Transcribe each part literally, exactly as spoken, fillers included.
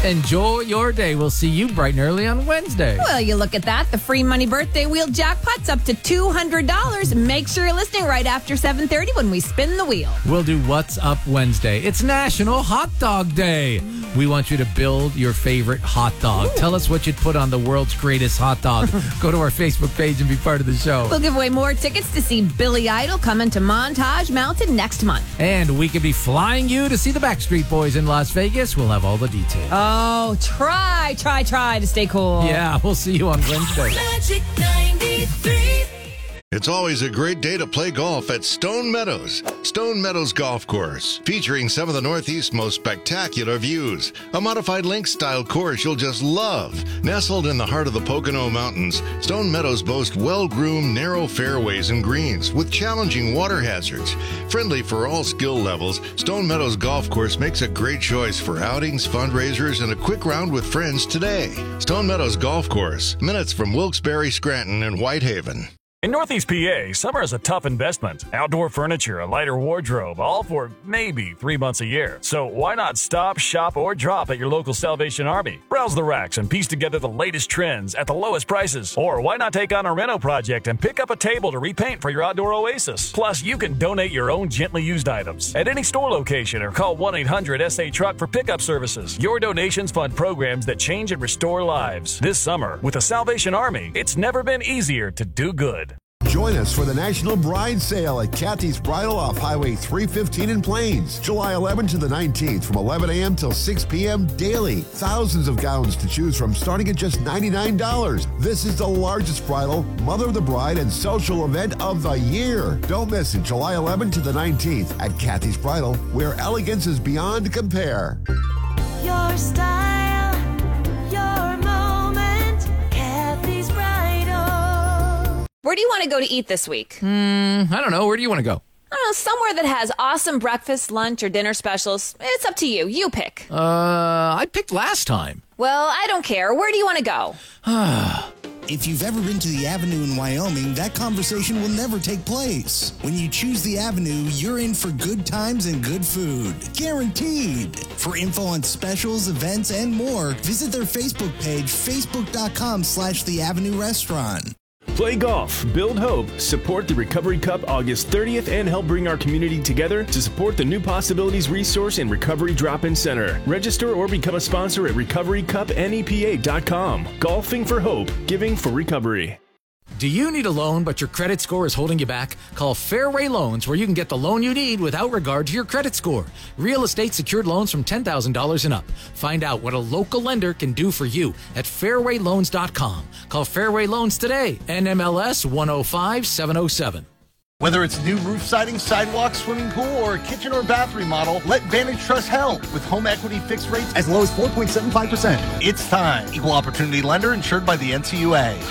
Enjoy your day. We'll see you bright and early on Wednesday. Well, you look at that. The free money birthday wheel jackpot's up to two hundred dollars. Make sure you're listening right after seven thirty when we spin the wheel. We'll do What's Up Wednesday. It's National Hot Dog Day. We want you to build your favorite hot dog. Ooh. Tell us what you'd put on the world's greatest hot dog. Go to our Facebook page and be part of the show. We'll give away more tickets to see Billy Idol coming to Montage Mountain next month. And we could be flying you to see the Backstreet Boys in Las Vegas. We'll have all the details. Oh, try, try, try to stay cool. Yeah, we'll see you on Wednesday. Magic ninety-three. It's always a great day to play golf at Stone Meadows. Stone Meadows Golf Course, featuring some of the Northeast's most spectacular views. A modified link-style course you'll just love. Nestled in the heart of the Pocono Mountains, Stone Meadows boasts well-groomed, narrow fairways and greens with challenging water hazards. Friendly for all skill levels, Stone Meadows Golf Course makes a great choice for outings, fundraisers, and a quick round with friends today. Stone Meadows Golf Course, minutes from Wilkes-Barre, Scranton, and Whitehaven. In Northeast P A, summer is a tough investment. Outdoor furniture, a lighter wardrobe, all for maybe three months a year. So why not stop, shop, or drop at your local Salvation Army? Browse the racks and piece together the latest trends at the lowest prices. Or why not take on a reno project and pick up a table to repaint for your outdoor oasis? Plus, you can donate your own gently used items at any store location or call one eight hundred S A Truck for pickup services. Your donations fund programs that change and restore lives. This summer, with the Salvation Army, it's never been easier to do good. Join us for the National Bride Sale at Kathy's Bridal off Highway three fifteen in Plains, July eleventh to the nineteenth from eleven a.m. till six p.m. daily. Thousands of gowns to choose from starting at just ninety-nine dollars. This is the largest bridal, mother of the bride, and social event of the year. Don't miss it, July eleventh to the nineteenth at Kathy's Bridal, where elegance is beyond compare. Your style, your moment, Kathy's Bridal. Where do you want to go to eat this week? Mm, I don't know. Where do you want to go? I don't know, somewhere that has awesome breakfast, lunch, or dinner specials. It's up to you. You pick. Uh, I picked last time. Well, I don't care. Where do you want to go? If you've ever been to the Avenue in Wyoming, that conversation will never take place. When you choose the Avenue, you're in for good times and good food. Guaranteed. For info on specials, events, and more, visit their Facebook page, facebook.com slash the Avenue Restaurant. Play golf, build hope, support the Recovery Cup August thirtieth, and help bring our community together to support the New Possibilities Resource and Recovery Drop-In Center. Register or become a sponsor at recovery cup nepa dot com. Golfing for hope, giving for recovery. Do you need a loan, but your credit score is holding you back? Call Fairway Loans, where you can get the loan you need without regard to your credit score. Real estate secured loans from ten thousand dollars and up. Find out what a local lender can do for you at fairway loans dot com. Call Fairway Loans today, N M L S one oh five seven oh seven. Whether it's new roof siding, sidewalk, swimming pool, or a kitchen or bath remodel, let Vantage Trust help with home equity fixed rates as low as four point seven five percent. It's time. Equal opportunity lender insured by the N C U A.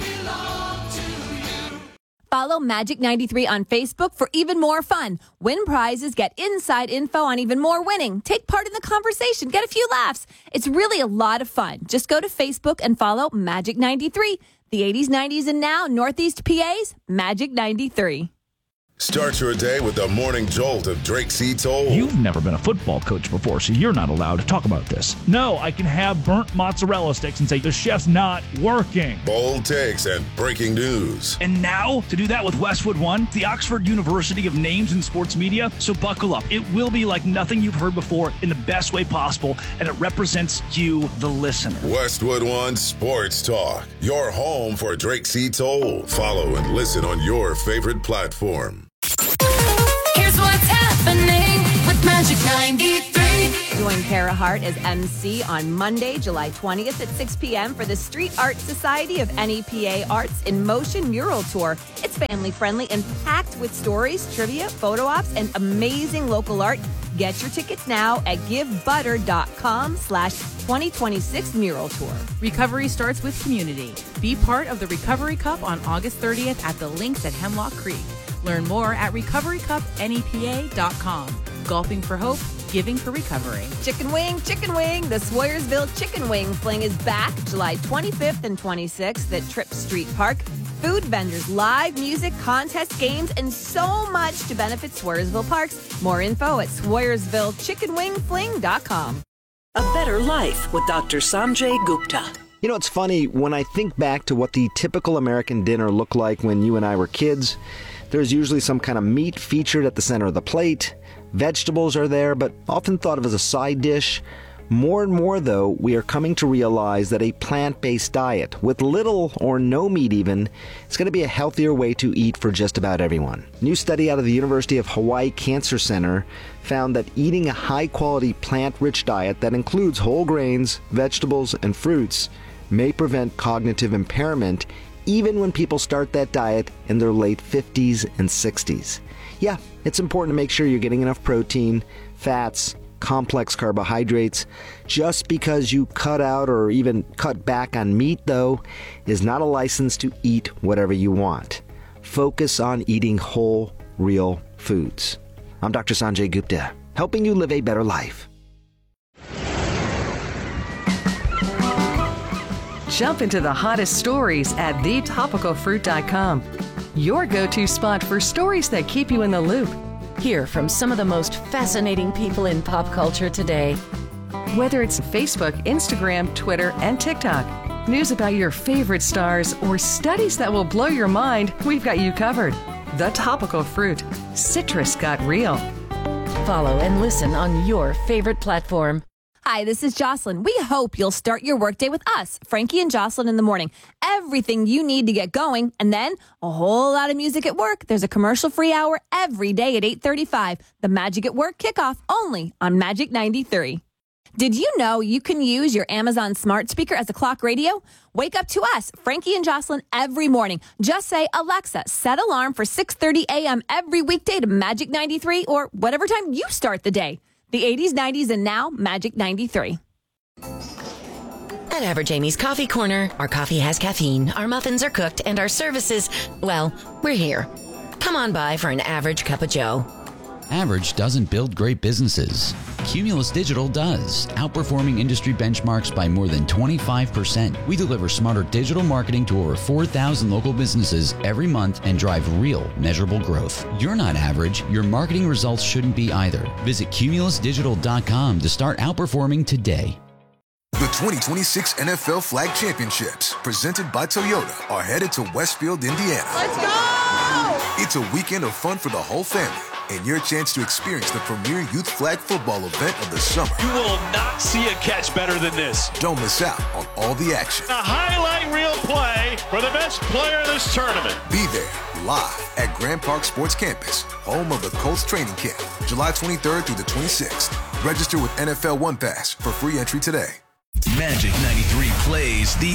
Follow Magic ninety-three on Facebook for even more fun. Win prizes, get inside info on even more winning. Take part in the conversation, get a few laughs. It's really a lot of fun. Just go to Facebook and follow Magic ninety-three. The eighties, nineties, and now Northeast P A's Magic ninety-three. Start your day with the morning jolt of Drake C. Toll. You've never been a football coach before, so you're not allowed to talk about this. No, I can have burnt mozzarella sticks and say the chef's not working. Bold takes and breaking news. And now, to do that with Westwood One, the Oxford University of Names in Sports Media. So buckle up. It will be like nothing you've heard before in the best way possible, and it represents you, the listener. Westwood One Sports Talk, your home for Drake C. Toll. Follow and listen on your favorite platform. Here's what's happening with Magic ninety-three. Join Kara Hart as M C on Monday, July twentieth at six p.m. for the Street Art Society of N E P A Arts in Motion Mural Tour. It's family-friendly and packed with stories, trivia, photo ops, and amazing local art. Get your tickets now at givebutter.com slash 2026 mural tour. Recovery starts with community. Be part of the Recovery Cup on August thirtieth at the links at Hemlock Creek. Learn more at recovery cup nepa dot com. Golfing for hope, giving for recovery. Chicken wing, chicken wing. The Swoyersville Chicken Wing Fling is back July twenty-fifth and twenty-sixth at Tripp Street Park. Food vendors, live music, contest games, and so much to benefit Swoyersville Parks. More info at swoyersville chicken wing fling dot com. A Better Life with Doctor Sanjay Gupta. You know, it's funny, when I think back to what the typical American dinner looked like when you and I were kids, there's usually some kind of meat featured at the center of the plate. Vegetables are there, but often thought of as a side dish. More and more, though, we are coming to realize that a plant-based diet, with little or no meat even, is going to be a healthier way to eat for just about everyone. A new study out of the University of Hawaii Cancer Center found that eating a high-quality plant-rich diet that includes whole grains, vegetables, and fruits may prevent cognitive impairment even when people start that diet in their late fifties and sixties. Yeah, it's important to make sure you're getting enough protein, fats, complex carbohydrates. Just because you cut out or even cut back on meat, though, is not a license to eat whatever you want. Focus on eating whole, real foods. I'm Doctor Sanjay Gupta, helping you live a better life. Jump into the hottest stories at the topical fruit dot com. Your go-to spot for stories that keep you in the loop. Hear from some of the most fascinating people in pop culture today. Whether it's Facebook, Instagram, Twitter, and TikTok, news about your favorite stars, or studies that will blow your mind, we've got you covered. The Topical Fruit. Citrus got real. Follow and listen on your favorite platform. Hi, this is Jocelyn. We hope you'll start your workday with us, Frankie and Jocelyn in the morning. Everything you need to get going, and then a whole lot of music at work. There's a commercial-free hour every day at eight thirty-five. The Magic at Work kickoff only on Magic ninety-three. Did you know you can use your Amazon smart speaker as a clock radio? Wake up to us, Frankie and Jocelyn, every morning. Just say, Alexa, set alarm for six thirty a.m. every weekday to Magic ninety-three or whatever time you start the day. The eighties, nineties, and now Magic ninety-three. At Average Amy's Coffee Corner, our coffee has caffeine, our muffins are cooked, and our services, well, we're here. Come on by for an average cup of joe. Average doesn't build great businesses. Cumulus Digital does, outperforming industry benchmarks by more than twenty-five percent. We deliver smarter digital marketing to over four thousand local businesses every month and drive real, measurable growth. You're not average. Your marketing results shouldn't be either. Visit cumulus digital dot com to start outperforming today. The twenty twenty-six N F L Flag Championships, presented by Toyota, are headed to Westfield, Indiana. Let's go! It's a weekend of fun for the whole family, and your chance to experience the premier youth flag football event of the summer. You will not see a catch better than this. Don't miss out on all the action. A highlight reel play for the best player of this tournament. Be there live at Grand Park Sports Campus, home of the Colts training camp, July twenty-third through the twenty-sixth. Register with N F L One Pass for free entry today. Magic ninety-three plays the